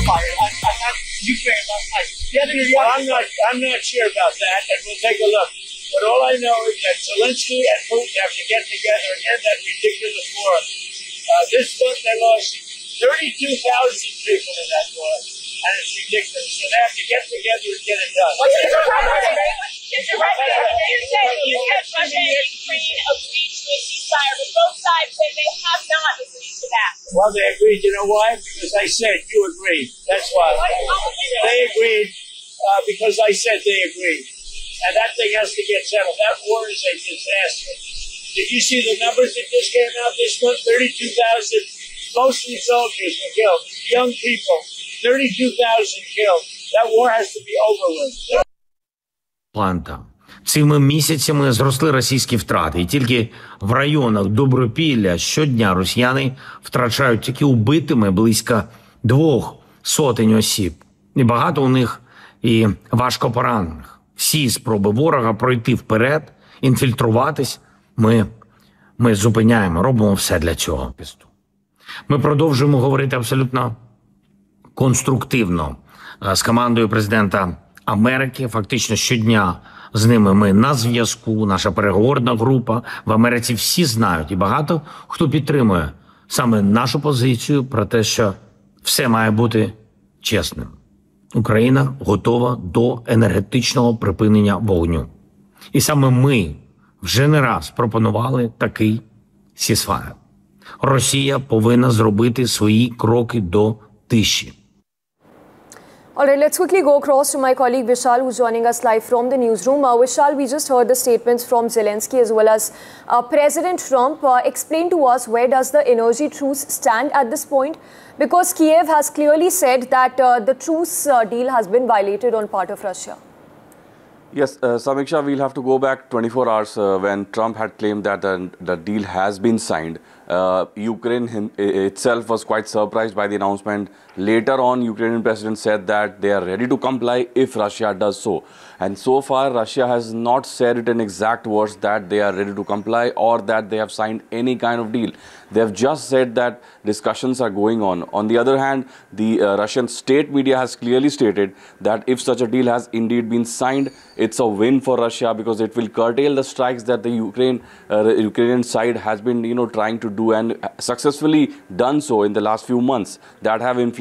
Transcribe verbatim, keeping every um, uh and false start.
fired on, on, on Ukraine last night. The other, the other I'm not. I'm not sure about that, and we'll take a look. But all I know is that Zelensky and Putin have to get together and end that ridiculous war. Uh, this month they lost thirty-two thousand people in that war, and it's ridiculous. So they have to get together and get it done. What's the Mister President, you said you said Russia and Ukraine agreed to a ceasefire, but both sides say they have not agreed to that. Well, they agreed. You know why? Because I said you agreed. That's why. They agreed uh, because I said they agreed. And that thing has to get settled. That war is a disaster. Did you see the numbers that just came out this month? thirty-two thousand, mostly soldiers were killed. Young people, thirty-two thousand killed. That war has to be over with. Планта. Цими місяцями зросли російські втрати. І тільки в районах Добропілля щодня росіяни втрачають тільки убитими близько двох сотень осіб. І багато у них і важко поранених. Всі спроби ворога пройти вперед, інфільтруватись, ми, ми зупиняємо, робимо все для цього. Ми продовжуємо говорити абсолютно конструктивно з командою президента Америки. Фактично щодня з ними ми на зв'язку, наша переговорна група. В Америці всі знають і багато хто підтримує саме нашу позицію про те, що все має бути чесним. Україна готова до енергетичного припинення вогню. І саме ми вже не раз пропонували такий сісфаєр. Росія повинна зробити свої кроки до тиші. All right, let's quickly go across to my colleague Vishal, who's joining us live from the newsroom. Uh, Vishal, we just heard the statements from Zelensky as well as uh, President Trump. Uh, explain to us, where does the energy truce stand at this point? Because Kiev has clearly said that uh, the truce uh, deal has been violated on part of Russia. Yes, uh, Samiksha, we'll have to go back twenty-four hours uh, when Trump had claimed that the, the deal has been signed. Uh, Ukraine him, itself was quite surprised by the announcement. Later on, Ukrainian president said that they are ready to comply if Russia does so. And so far, Russia has not said it in exact words that they are ready to comply or that they have signed any kind of deal. They have just said that discussions are going on. On the other hand, the uh, Russian state media has clearly stated that if such a deal has indeed been signed, it's a win for Russia because it will curtail the strikes that the Ukraine, uh, Ukrainian side has been, you know, trying to do and successfully done so in the last few months that have influenced